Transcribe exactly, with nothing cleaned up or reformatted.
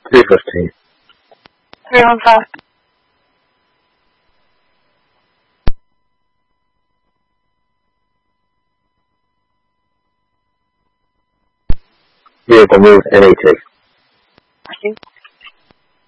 three fifteen. three one five. Vehicle move N A T. Thank you.